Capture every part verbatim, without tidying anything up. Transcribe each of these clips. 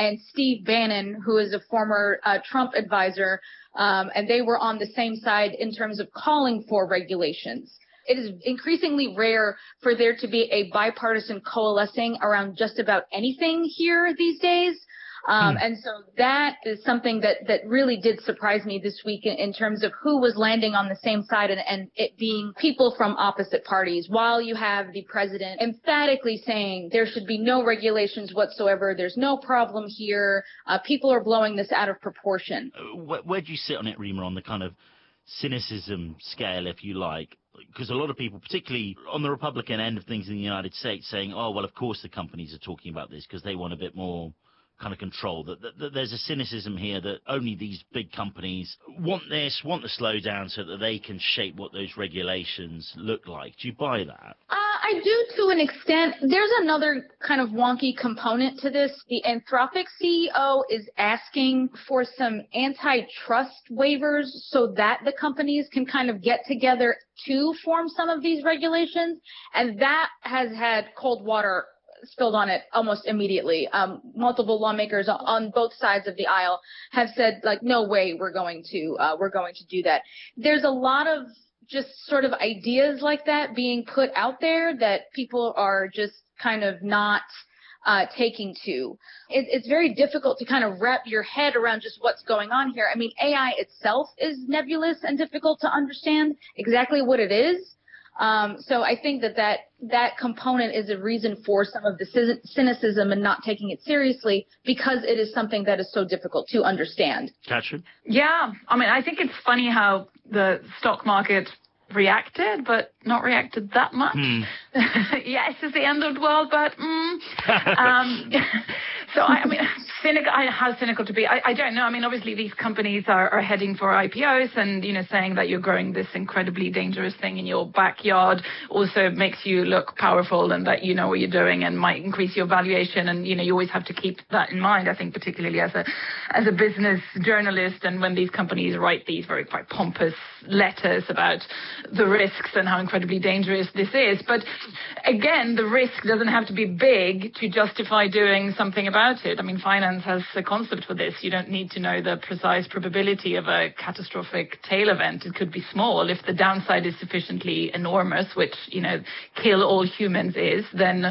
and Steve Bannon, who is a former uh, Trump advisor, um, and they were on the same side in terms of calling for regulations. It is increasingly rare for there to be a bipartisan coalescing around just about anything here these days. Um, hmm. And so that is something that, that really did surprise me this week in, in terms of who was landing on the same side, and, and it being people from opposite parties, while you have the president emphatically saying there should be no regulations whatsoever. There's no problem here. Uh, people are blowing this out of proportion. Uh, where, where do you sit on it, Rima, on the kind of cynicism scale, if you like? Because a lot of people, particularly on the Republican end of things in the United States, saying, oh, well, of course the companies are talking about this because they want a bit more kind of control. That, that, that there's a cynicism here that only these big companies want this, want the slowdown so that they can shape what those regulations look like. Do you buy that? Uh, I do to an extent. There's another kind of wonky component to this. The Anthropic C E O is asking for some antitrust waivers so that the companies can kind of get together to form some of these regulations, and that has had cold water spilled on it almost immediately. Um, multiple lawmakers on both sides of the aisle have said, like, no way we're going to uh, we're going to do that. There's a lot of just sort of ideas like that being put out there that people are just kind of not uh, taking to. It, it's very difficult to kind of wrap your head around just what's going on here. I mean, A I itself is nebulous and difficult to understand exactly what it is. Um, so I think that, that that component is a reason for some of the cynicism and not taking it seriously, because it is something that is so difficult to understand. Katrin? Yeah. I mean, I think it's funny how the stock market reacted, but not reacted that much. Mm. Yes, it's the end of the world, but mm. um, so I, I mean, cynical. I, how cynical to be? I, I don't know. I mean, obviously these companies are, are heading for I P Os, and you know, saying that you're growing this incredibly dangerous thing in your backyard also makes you look powerful and that you know what you're doing and might increase your valuation. And you know, you always have to keep that in mind. I think particularly as a as a business journalist, and when these companies write these very quite pompous letters about the risks and how incredibly dangerous this is. But again, the risk doesn't have to be big to justify doing something about it. I mean, finance has a concept for this. You don't need to know the precise probability of a catastrophic tail event. It could be small. If the downside is sufficiently enormous, which, you know, kill all humans is, then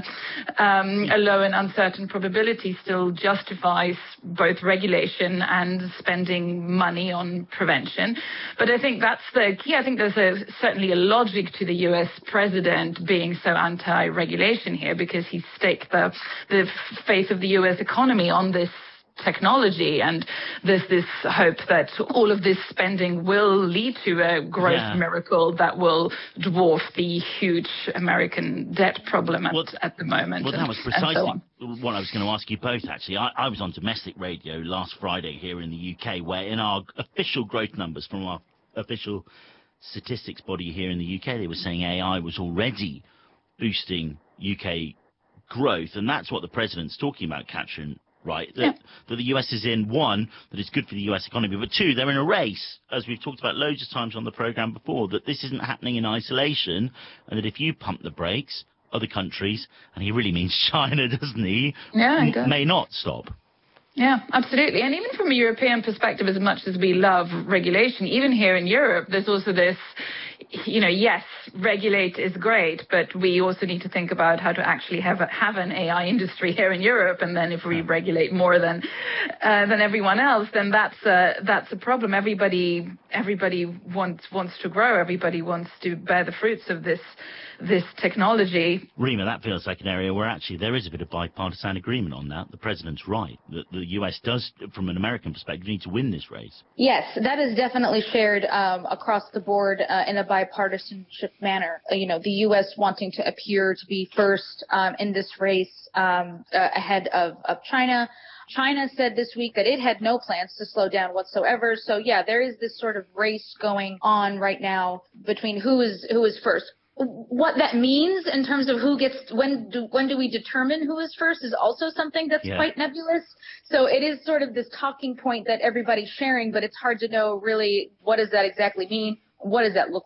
um, a low and uncertain probability still justifies both regulation and spending money on prevention. But I think that's the key. I think there's a, certainly a logic to the U S president being so anti-regulation here, because he's staked the, the faith of the U S economy on this technology, and there's this hope that all of this spending will lead to a growth yeah. miracle that will dwarf the huge American debt problem at, well, at the moment. Well, and, that was precisely so what I was going to ask you both, actually. I, I was on domestic radio last Friday here in the U K, where in our official growth numbers from our official statistics body here in the U K, they were saying A I was already boosting U K growth, and that's what the president's talking about, Katrin, right? That, yeah. that the U S is in, one, that it's good for the U S economy, but two, they're in a race, as we've talked about loads of times on the programme before, that this isn't happening in isolation, and that if you pump the brakes, other countries, and he really means China, doesn't he, yeah, he does. may not stop. Yeah, absolutely. And even from a European perspective, as much as we love regulation, even here in Europe, there's also this, you know, yes, regulate is great, but we also need to think about how to actually have a, have an A I industry here in Europe. And then if we regulate more than uh, than everyone else, then that's a, that's a problem. Everybody everybody wants wants to grow. Everybody wants to bear the fruits of this this technology. Rima, that feels like an area where actually there is a bit of bipartisan agreement on that. The president's right. The, the U S does, from an American perspective, need to win this race. Yes, that is definitely shared um, across the board uh, in a bipartisanship manner. Uh, you know, the U S wanting to appear to be first um, in this race um, uh, ahead of, of China. China said this week that it had no plans to slow down whatsoever. So, yeah, there is this sort of race going on right now between who is who is first. What that means in terms of who gets, when do, when do we determine who is first is also something that's yeah. quite nebulous. So it is sort of this talking point that everybody's sharing, but it's hard to know really what does that exactly mean? What does that look like?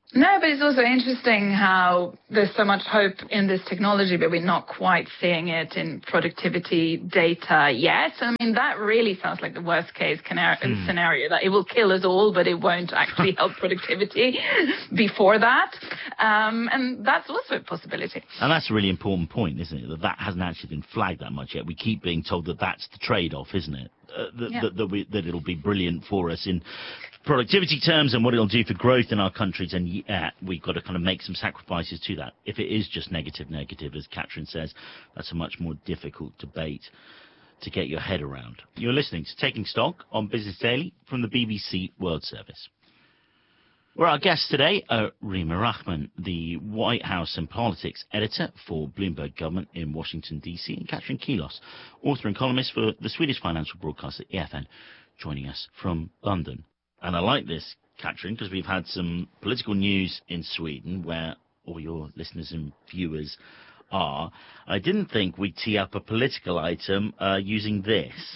No, but it's also interesting how there's so much hope in this technology, but we're not quite seeing it in productivity data yet. I mean, that really sounds like the worst case hmm. scenario, that it will kill us all, but it won't actually help productivity before that. Um, and that's also a possibility. And that's a really important point, isn't it? That that hasn't actually been flagged that much yet. We keep being told that that's the trade-off, isn't it? Uh, that, yeah. that, that, we, that it'll be brilliant for us in productivity terms and what it'll do for growth in our countries, and yeah, we've got to kind of make some sacrifices to that. If it is just negative, negative, as Katrin says, that's a much more difficult debate to get your head around. You're listening to Taking Stock on Business Daily from the B B C World Service. Well, our guests today are Reema Rahman, the White House and politics editor for Bloomberg Government in Washington, D C, and Katrin Kilos, author and columnist for the Swedish financial broadcaster E F N, joining us from London. And I like this, Katrin, because we've had some political news in Sweden where all your listeners and viewers are. I didn't think we'd tee up a political item uh, using this.